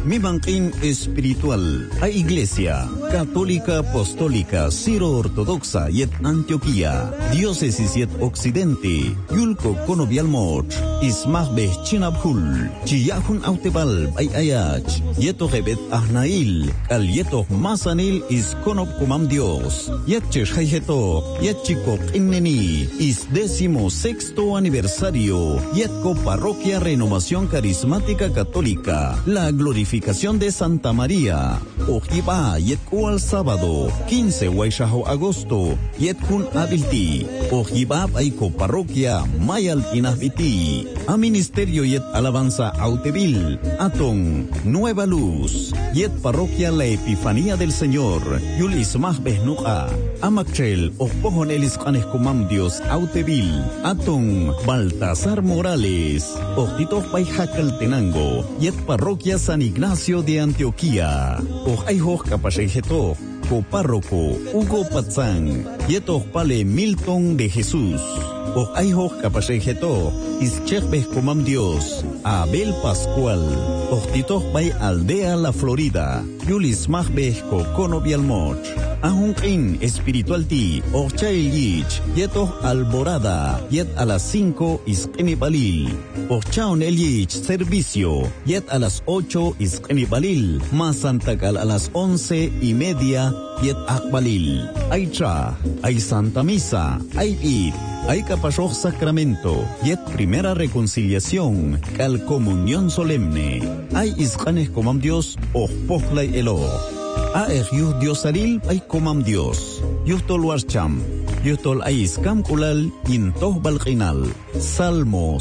Mimangkin espiritual a Iglesia Católica Apostólica Siro-Ortodoxa yet Antioquia, Diócesis yet Occidente, Yulco Conobialmoch, Ismahbeh Chinabhul, Chiyahun Autebal Bayayach, Yeto Rebet Ahnail, Al Yeto Masanil is Konob Kumam Dios, Yet Cheshayheto, Yet Chico Inneni, is 16º aniversario, Yetco Parroquia Renovación Carismática Católica, la glorificación de Santa María, Ojiba Yetco al sábado, 15 Huaychajo agosto, Yetkun Abilti, Ojiba Aiko Parroquia Mayaltinahbiti, a Ministerio Yet Alabanza Autevil, Aton, Nueva Luz, Yet Parroquia La Epifanía del Señor, Yulis Mahbehnuka, Amachel, Ojonelis Canescomam Dios Autevil, Aton, Baltasar Morales, Ojitos Bayjacal Tenango, Yet Parroquia San Ignacio de Antioquia, Ojaijo Capashejeto, Copárroco Hugo Patzán, Yeto Pale Milton de Jesús, Ojaijo Capashejeto, Ischebes Comam Dios, Abel Pascual, Ojitos Bay Aldea La Florida, Yulis Mahbeh Cocono Bialmoch, Ahunkin Espiritual Ti, Ochai Yich, Yeto Alborada, Yet a las 5 Isqeni Balil, Ochaon El Yich Servicio, Yet a las 8 Isqeni Balil, Masantacal a las 11:30, Yet Akbalil, Aicha, Ay Santa Misa, Ay Id, Ay Capashoch Sacramento, Yet Primera Reconciliación, Cal Comunión Solemne, Ay Isqanes Comam Dios, Pohlay Elo. Yuh Diosaril ay Comam Dios, Yuhtol Warcham, Yuhtol Aiskam Kulal, Intoh Balqinal, Salmo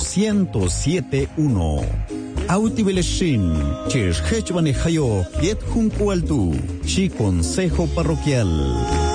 107:1. Autibileshin, Chesh Hechbanejayo, Yet Juncualtu, Chi Consejo Parroquial.